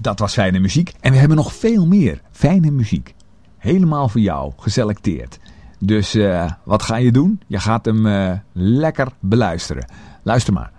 Dat was fijne muziek. En we hebben nog veel meer fijne muziek. Helemaal voor jou geselecteerd. Dus wat ga je doen? Je gaat hem lekker beluisteren. Luister maar.